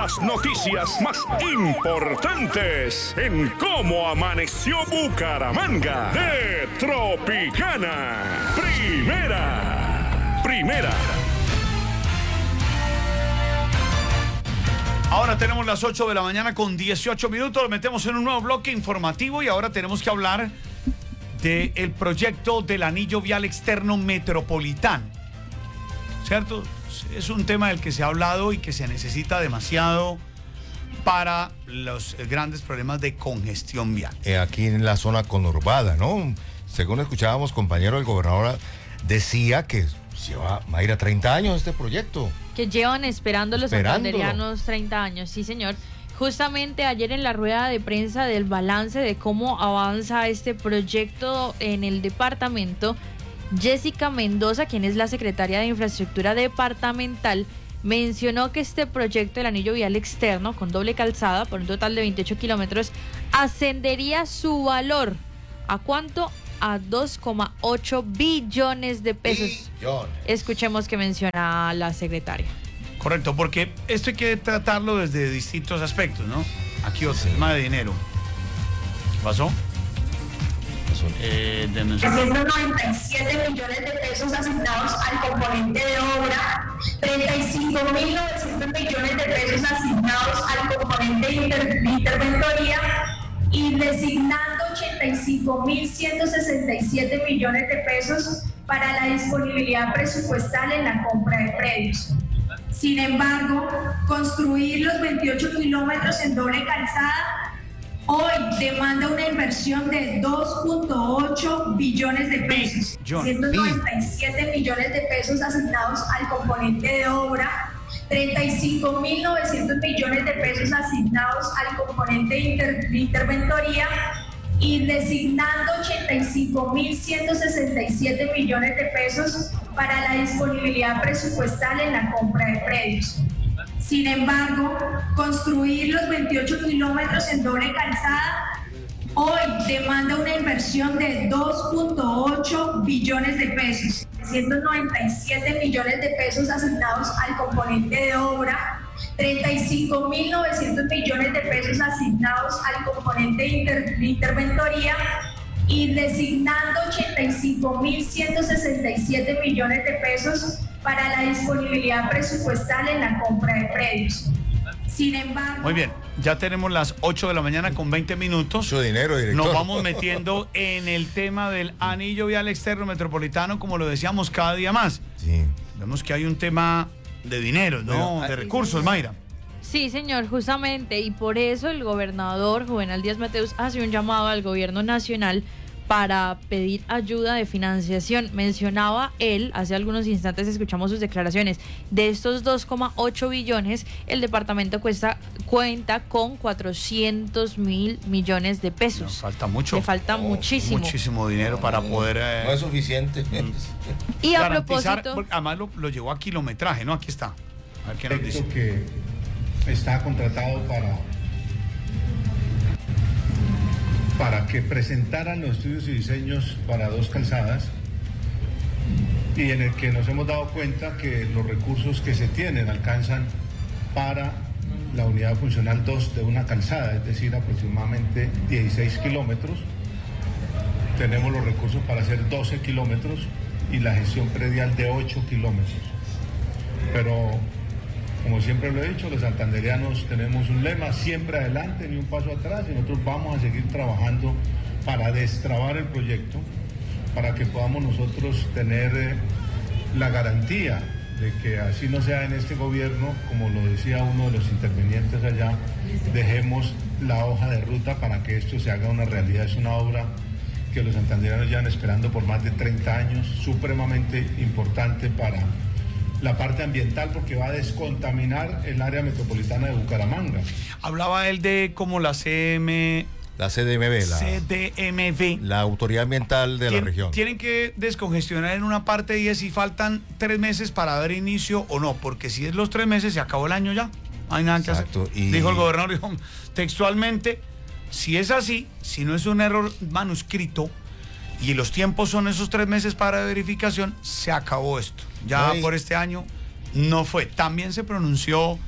Las noticias más importantes en cómo amaneció Bucaramanga de Tropicana. Primera. Ahora tenemos las 8 de la mañana con 18 minutos. Lo metemos en un nuevo bloque informativo y ahora tenemos que hablar del proyecto del anillo vial externo metropolitano. ¿Cierto? Es un tema del que se ha hablado y que se necesita demasiado para los grandes problemas de congestión vial. Aquí en la zona conurbada, ¿no? Según escuchábamos, compañero del gobernador decía que lleva, Mayra, 30 años este proyecto. Que llevan esperando los santanderianos 30 años, sí señor. Justamente ayer en la rueda de prensa del balance de cómo avanza este proyecto en el departamento, Jessica Mendoza, quien es la secretaria de Infraestructura Departamental, mencionó que este proyecto del anillo vial externo con doble calzada por un total de 28 kilómetros ascendería su valor. ¿A cuánto? A 2,8 billones de pesos. Escuchemos que menciona la secretaria. Correcto, porque esto hay que tratarlo desde distintos aspectos, ¿no? Aquí otro tema de dinero. ¿Qué pasó? 197 millones de pesos asignados al componente de obra, 35.900 millones de pesos asignados al componente de interventoría y designando 85.167 millones de pesos para la disponibilidad presupuestal en la compra de predios. Sin embargo, construir los 28 kilómetros en doble calzada hoy demanda una inversión de 2.8 billones de pesos, 197 millones de pesos asignados al componente de obra, 35.900 millones de pesos asignados al componente de interventoría y designando 85.167 millones de pesos para la disponibilidad presupuestal en la compra de predios. Sin embargo, construir los 28 kilómetros en doble calzada hoy demanda una inversión de 2.8 billones de pesos, 197 millones de pesos asignados al componente de obra, 35.900 millones de pesos asignados al componente de interventoría y designando 85.167 millones de pesos para la disponibilidad presupuestal en la compra de predios. Sin embargo... Muy bien, ya tenemos las 8 de la mañana con 20 minutos. Mucho dinero, director. Nos vamos metiendo en el tema del anillo vial externo metropolitano, como lo decíamos cada día más. Sí. Vemos que hay un tema de dinero, ¿no? Bueno, de recursos, Mayra. Sí, señor, justamente, y por eso el gobernador Juvenal Díaz Mateus hace un llamado al gobierno nacional para pedir ayuda de financiación. Mencionaba él, hace algunos instantes escuchamos sus declaraciones, de estos 2,8 billones, el departamento cuenta con 400.000 millones de pesos. Nos falta mucho. Le falta muchísimo. Muchísimo dinero para poder... no es suficiente. Y a propósito... Además lo llevó a kilometraje, ¿no? Aquí está. A ver qué nos dice. Que está contratado para que presentaran los estudios y diseños para dos calzadas y en el que nos hemos dado cuenta que los recursos que se tienen alcanzan para la unidad funcional 2 de una calzada, es decir, aproximadamente 16 kilómetros. Tenemos los recursos para hacer 12 kilómetros y la gestión predial de 8 kilómetros. Pero, como siempre lo he dicho, los santanderianos tenemos un lema: siempre adelante, ni un paso atrás, y nosotros vamos a seguir trabajando para destrabar el proyecto, para que podamos nosotros tener la garantía de que así no sea en este gobierno, como lo decía uno de los intervenientes allá, dejemos la hoja de ruta para que esto se haga una realidad. Es una obra que los santanderianos llevan esperando por más de 30 años, supremamente importante para la parte ambiental, porque va a descontaminar el área metropolitana de Bucaramanga. Hablaba él de cómo la CDMV, la Autoridad Ambiental de la región. Tienen que descongestionar en una parte y si faltan 3 meses para dar inicio o no, porque si es los 3 meses se acabó el año ya, no hay nada que hacer. Dijo el gobernador, dijo textualmente, si es así, si no es un error manuscrito y los tiempos son esos 3 meses para verificación, se acabó esto. Ya por este año no fue. También se pronunció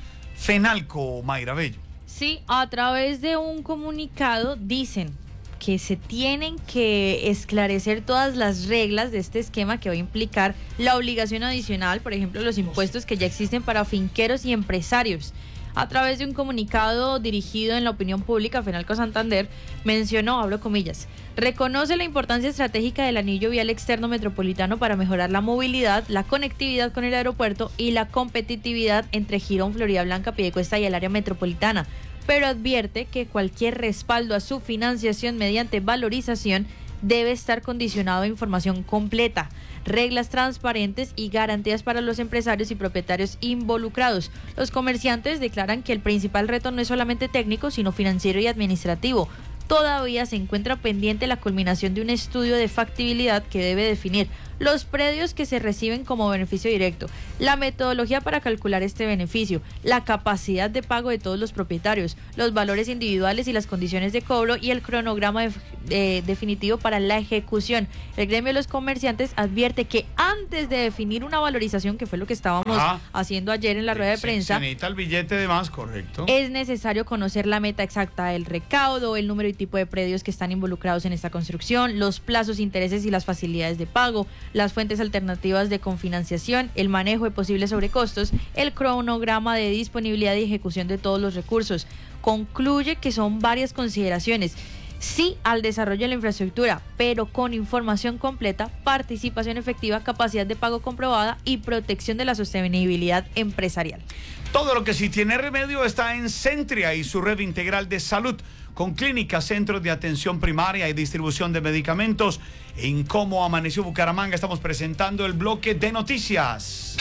Fenalco, Mayra Bello. Sí, a través de un comunicado dicen que se tienen que esclarecer todas las reglas de este esquema que va a implicar la obligación adicional, por ejemplo, los impuestos que ya existen para finqueros y empresarios. A través de un comunicado dirigido en la opinión pública, Fenalco Santander mencionó, abro comillas, reconoce la importancia estratégica del anillo vial externo metropolitano para mejorar la movilidad, la conectividad con el aeropuerto y la competitividad entre Girón, Florida Blanca, Piedecuesta y el área metropolitana, pero advierte que cualquier respaldo a su financiación mediante valorización debe estar condicionado a información completa, reglas transparentes y garantías para los empresarios y propietarios involucrados. Los comerciantes declaran que el principal reto no es solamente técnico, sino financiero y administrativo. Todavía se encuentra pendiente la culminación de un estudio de factibilidad que debe definir los predios que se reciben como beneficio directo, la metodología para calcular este beneficio, la capacidad de pago de todos los propietarios, los valores individuales y las condiciones de cobro y el cronograma definitivo para la ejecución. El gremio de los comerciantes advierte que antes de definir una valorización, que fue lo que estábamos haciendo ayer en la rueda de prensa, se necesita el billete de más, correcto. Es necesario conocer la meta exacta del recaudo, el número y tipo de predios que están involucrados en esta construcción, los plazos, intereses y las facilidades de pago, las fuentes alternativas de confinanciación, el manejo de posibles sobrecostos, el cronograma de disponibilidad y ejecución de todos los recursos. Concluye que son varias consideraciones. Sí al desarrollo de la infraestructura, pero con información completa, participación efectiva, capacidad de pago comprobada y protección de la sostenibilidad empresarial. Todo lo que sí tiene remedio está en Centria y su red integral de salud, con clínicas, centros de atención primaria y distribución de medicamentos. En Cómo Amaneció Bucaramanga estamos presentando el bloque de noticias.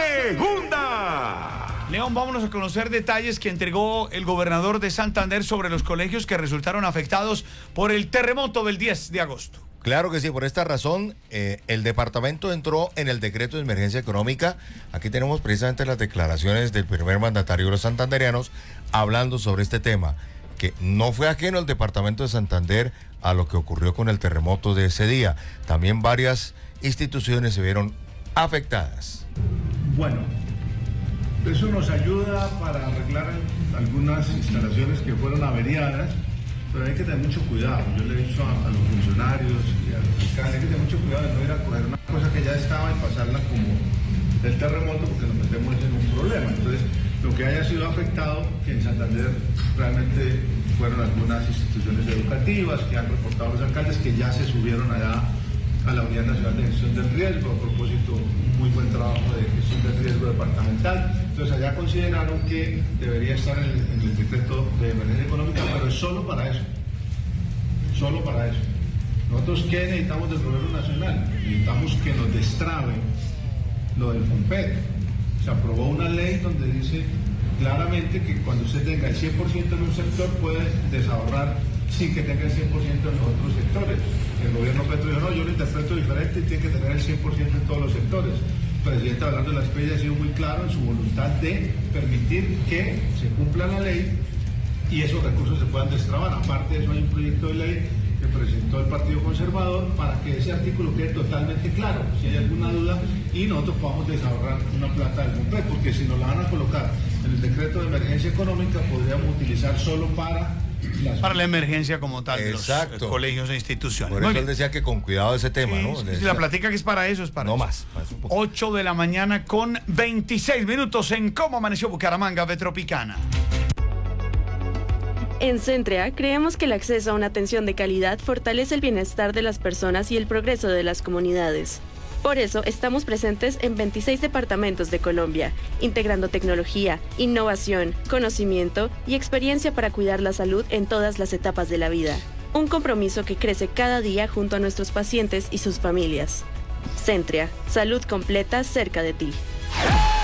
Segunda. León, vámonos a conocer detalles que entregó el gobernador de Santander sobre los colegios que resultaron afectados por el terremoto del 10 de agosto. Claro que sí, por esta razón el departamento entró en el decreto de emergencia económica. Aquí tenemos precisamente las declaraciones del primer mandatario de los santandereanos hablando sobre este tema, que no fue ajeno el departamento de Santander a lo que ocurrió con el terremoto de ese día. También varias instituciones se vieron afectadas. Bueno, eso nos ayuda para arreglar algunas instalaciones que fueron averiadas, pero hay que tener mucho cuidado. Yo le he dicho a los funcionarios y al fiscal, hay que tener mucho cuidado de no ir a coger una cosa que ya estaba y pasarla como el terremoto, porque nos metemos en un problema. Entonces, lo que haya sido afectado, que en Santander realmente fueron algunas instituciones educativas que han reportado los alcaldes que ya se subieron allá a la Unidad Nacional de Gestión del Riesgo, a propósito, un muy buen trabajo de gestión del riesgo departamental. Entonces allá consideraron que debería estar en el decreto de emergencia económica, pero es solo para eso. Solo para eso. Nosotros, ¿qué necesitamos del gobierno nacional? Necesitamos que nos destrabe lo del FOMPET. Se aprobó una ley donde dice claramente que cuando usted tenga el 100% en un sector puede desahorrar sin que tenga el 100% en los otros sectores. El gobierno Petro dijo, no, yo lo interpreto diferente y tiene que tener el 100% en todos los sectores. El presidente, hablando de la experiencia, ha sido muy claro en su voluntad de permitir que se cumpla la ley y esos recursos se puedan destrabar. Aparte de eso, hay un proyecto de ley que presentó el Partido Conservador para que ese artículo quede totalmente claro, si hay alguna duda, y nosotros podamos desahorrar una plata del FOMPET, porque si nos la van a colocar en el decreto de emergencia económica, podríamos utilizar solo para la emergencia como tal de los colegios e instituciones. Por eso él decía que con cuidado ese tema, ¿no? Si la platica que es para eso, es para no eso. Más 8 de la mañana con 26 minutos en Cómo Amaneció Bucaramanga, Betropicana. En Centria creemos que el acceso a una atención de calidad fortalece el bienestar de las personas y el progreso de las comunidades. Por eso estamos presentes en 26 departamentos de Colombia, integrando tecnología, innovación, conocimiento y experiencia para cuidar la salud en todas las etapas de la vida. Un compromiso que crece cada día junto a nuestros pacientes y sus familias. Centria, salud completa cerca de ti.